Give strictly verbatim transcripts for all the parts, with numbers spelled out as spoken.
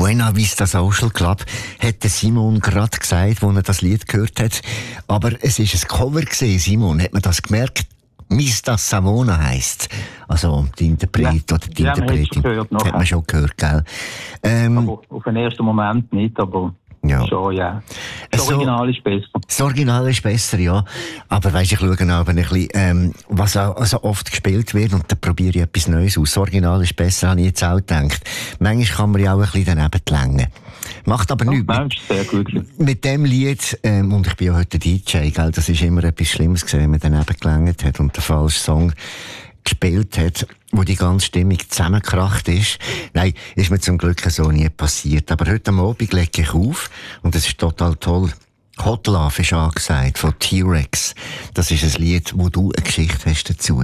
Buena Vista Social Club, hat der Simon gerade gesagt, als er das Lied gehört hat. Aber es ist ein Cover gewesen, Simon. Hat man das gemerkt? Mista Savona heisst. Also, die Interpret ja. oder die ja, Interpretin. Man gehört, hat man schon gehört, gell? Ähm, aber auf den ersten Moment nicht, aber ja. schon, ja. Das so, Original ist besser. Das Original ist besser, ja. Aber weisst, ich schaue aber ein bisschen, ähm, was auch so oft gespielt wird, und da probiere ich etwas Neues aus. Das Original ist besser, habe ich jetzt auch gedacht. Manchmal kann man ja auch ein bisschen daneben längen. Macht aber ja, nichts. Nein, ist sehr gut. Mit dem Lied, ähm, und ich bin ja heute D J, gell, das ist immer etwas Schlimmes gewesen, wenn man daneben gelangt hat und den falschen Song gespielt hat, wo die ganze Stimmung zusammengekracht ist. Nein, ist mir zum Glück so nie passiert. Aber heute am Abend lege ich auf, und es ist total toll. Hot Love ist angesagt, von T-Rex. Das ist ein Lied, wo du eine Geschichte hast dazu.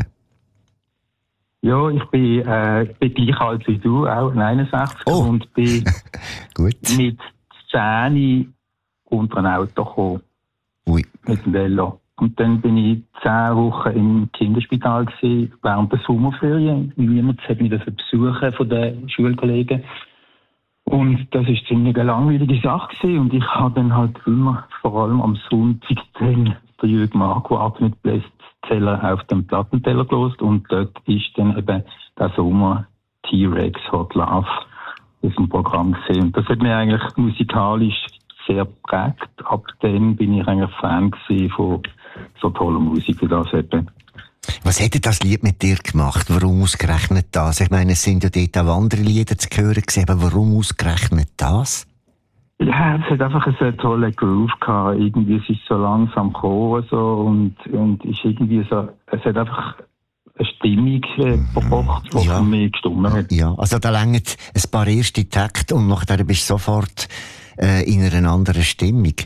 Ja, ich bin, äh, ich bin gleich alt wie du, auch einundsechzig, oh. und bin Gut. mit zehn unter ein Auto gekommen. Ui. Mit dem Velo. Und dann bin ich zehn Wochen im Kinderspital gewesen, während der Sommerferien. Niemand hat mich besuchen von den Schulkollegen. Und das war ziemlich eine langweilige Sache gewesen. Und ich habe dann halt immer, vor allem am Sonntag, den, der Jürgen Marco Atmet Bestseller auf dem Plattenteller gelost. Und dort ist dann eben der Sommer T-Rex Hot Love aus dem Programm gesehen. Und das hat mir eigentlich musikalisch sehr geprägt. Ab dann bin ich eigentlich Fan gewesen von so toller Musik wie das eben. Was hätte das Lied mit dir gemacht? Warum ausgerechnet das? Ich meine, es sind ja dort auch andere Lieder zu hören gewesen, aber warum ausgerechnet das? Ja, es hat einfach einen sehr tollen Groove gehabt. Irgendwie, es ist so langsam gekommen, so, und, und ist irgendwie so, es hat einfach eine Stimmung äh, verbracht, die ja. für mich gestimmt hat. Ja, also da längern ein paar erste Takte und nachher bist du sofort äh, in einer anderen Stimmung.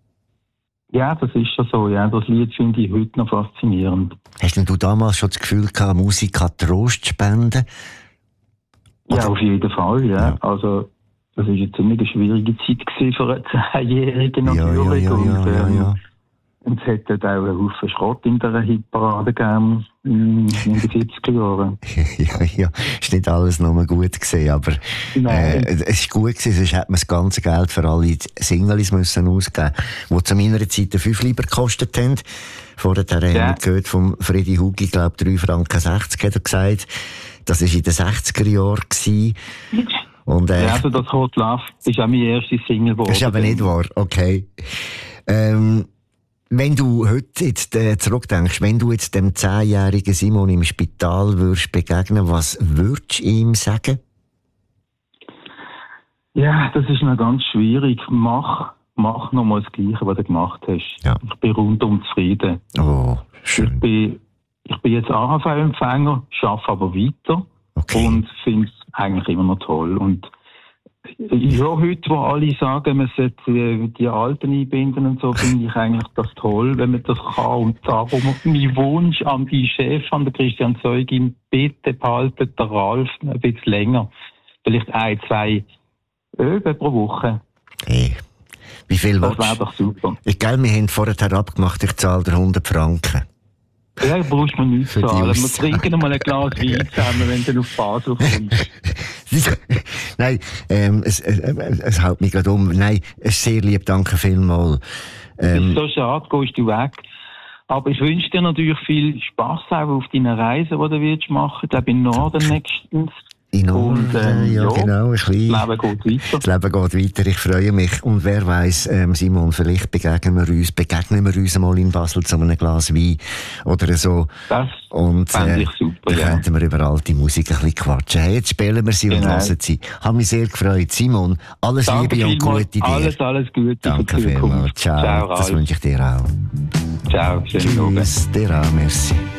Ja, das ist schon so. Ja, das Lied finde ich heute noch faszinierend. Hast denn du damals schon das Gefühl gehabt, Musik kann Trost spenden? Oder? Ja, auf jeden Fall, ja. ja. Also, das war eine ziemlich schwierige Zeit gewesen für einen Zehnjährigen natürlich. Ja, ja, ja, und, ja, ja, ja. Und es hätte auch einen Haufen Schrott in der Hitparade gegeben in den siebziger Jahren. ja, ja, ist nicht alles nur gut gewesen, aber äh, es ist gut gewesen, sonst hätte man das ganze Geld für alle Singles müssen ausgeben, die zu meiner Zeit fünf Lieber gekostet haben. Vorher haben wir ja. gehört vom Freddy Hugi, ich glaube drei Franken sechzig hat er gesagt. Das war in den sechziger Jahren gewesen. Und, äh, ja, also das Hot Love ist auch meine erste Single geworden. Das ist aber nicht wahr, okay. Ähm, Wenn du heute jetzt äh, zurückdenkst, wenn du jetzt dem zehnjährigen Simon im Spital würdest begegnen, was würdest du ihm sagen? Ja, das ist noch ganz schwierig. Mach, mach nochmal das Gleiche, was du gemacht hast. Ja. Ich bin rundum zufrieden. Oh, schön. Ich bin, ich bin jetzt A H V-Empfänger, arbeite aber weiter okay. und finde es eigentlich immer noch toll. Und ja, heute, wo alle sagen, man sollte die Alten einbinden und so, finde ich eigentlich das toll, wenn man das kann. Und darum mein Wunsch an die Chef, an den Christian Zeugin, bitte behaltet den Ralf ein bisschen länger. Vielleicht ein, zwei Öben pro Woche. Hey, wie viel das wäre doch super. Ich, gell, wir haben vorher abgemacht, ich zahle dir hundert Franken. Ja, du brauchst mir nichts zahlen. Wir trinken noch mal ein Glas Wein zusammen, wenn du auf Basel kommst. Nein, ähm, es, es, es haut mich gerade um. Nein, es ist sehr lieb, danke vielmals. Ähm, es ist so schade, gehst du weg. Aber ich wünsche dir natürlich viel Spass auch auf deinen Reisen, die du willst machen. Ich glaube, in Norden nächstens. In Norden, und, ähm, ja, ja, genau. Ein bisschen. Das Leben geht weiter. Das Leben geht weiter, ich freue mich. Und wer weiss, ähm, Simon, vielleicht begegnen wir uns, begegnen wir uns mal in Basel zu einem Glas Wein oder so. Das und, fände ich super, dann ja. könnten wir über alte Musik ein bisschen quatschen. Hey, jetzt spielen wir sie genau. und hören sie. Hat mich sehr gefreut. Simon, alles Danke Liebe und Gute dir. Alles, alles Gute. Danke vielmals. Ciao. Ciao, das wünsche ich dir auch. Ciao, schönen Abend. Tschüss, dir auch, merci.